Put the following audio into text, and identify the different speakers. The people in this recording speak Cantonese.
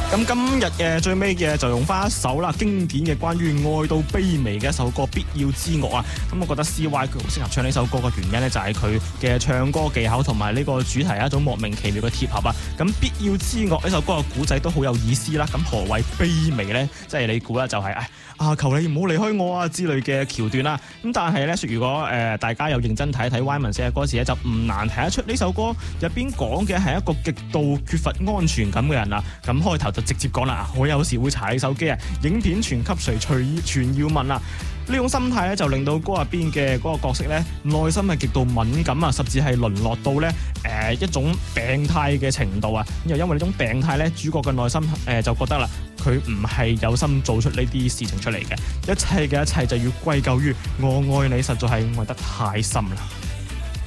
Speaker 1: 咁今日嘅最尾嘅就用翻一首啦，經典嘅關於愛到卑微嘅一首歌《必要之惡》啊。咁我覺得 CY 佢好適合唱呢首歌嘅原因呢，就係佢嘅唱歌技巧同埋呢個主題係一種莫名其妙嘅貼合啊。咁《必要之惡》呢首歌嘅古仔都好有意思啦。咁何謂卑微呢？即係你估啦，就係求你唔好離開我啊之類嘅橋段啦。咁但係呢，如果大家有認真睇一睇 Wyman 寫嘅歌詞咧，就唔難睇得出呢首歌入邊講嘅係一個極度缺乏安全感嘅人啊。咁開頭就直接講啦，我有時會查你手機啊，影片傳給誰全要問啊。呢種心態咧，就令到歌入邊嘅嗰個角色咧，內心係極度敏感啊，甚至係淪落到咧一種病態嘅程度啊。又因為呢種病態咧，主角嘅內心就覺得啦，佢唔係有心做出呢啲事情出嚟嘅，一切嘅一切就要歸咎於我愛你實在係愛得太深啦。